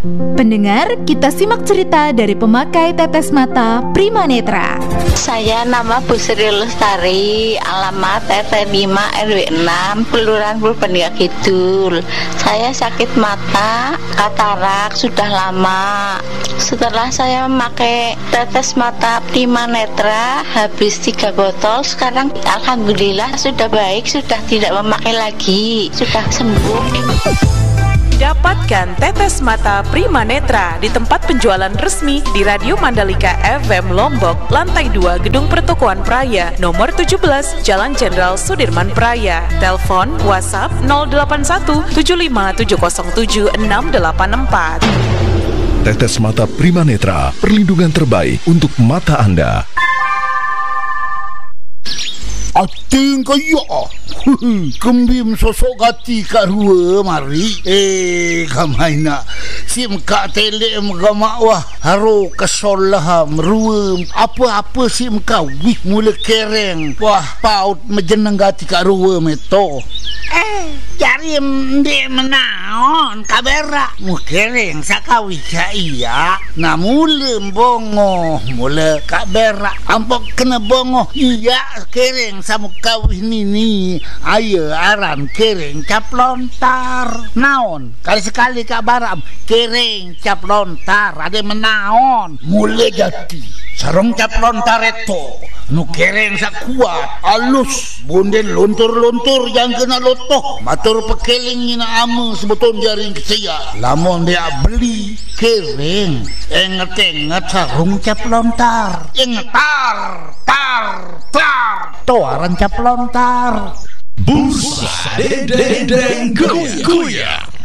Pendengar, kita simak cerita dari pemakai tetes mata Prima Netra. Saya nama Bu Sri Lestari, alamat RT 5 RW 6, Kelurahan Purbalingga Kidul. Saya sakit mata, katarak sudah lama. Setelah saya memakai tetes mata Prima Netra habis 3 botol, sekarang alhamdulillah sudah baik, sudah tidak memakai lagi, sudah sembuh. Dapatkan tetes mata Prima Netra di tempat penjualan resmi di Radio Mandalika FM Lombok, lantai 2 Gedung Pertokoan Praya, nomor 17, Jalan Jenderal Sudirman Praya. Telepon WhatsApp 081 75707 684. Tetes mata Prima Netra, perlindungan terbaik untuk mata Anda. Ating kaya kembim sosok gati kat rua mari kamai nak sim kak tele magamak wah haro kesol lah merua apa-apa sim kau wih mula kereng wah paut mejeneng gati kat rua meto cari mde menaon kaberak mu kereng sakawi iya na mula bongo mula kaberak ampok kena bongo iya kereng sama kawih nini ayo aran kereng cap lontar naon kali-sekali kak baram kereng cap lontar ada menaon mulai jati sarong cap lontar itu nu kereng sak kuat alus bonden lontur-lontur yang kena lotoh matur pekeling ina ame sebetul jaring kesaya lamun dia beli kereng enget-enget sarong cap lontar engetar tar toaran cap lontar Bursa Dendeng Goyang.